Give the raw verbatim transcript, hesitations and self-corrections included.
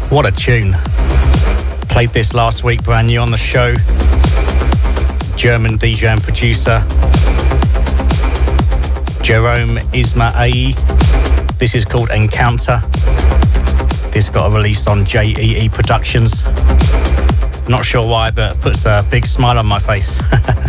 What a tune. Played this last week, brand new on the show. German D J and producer Jerome Isma-Ae. This is called Encounter. This got a release on J E E Productions. Not sure why, but it puts a big smile on my face.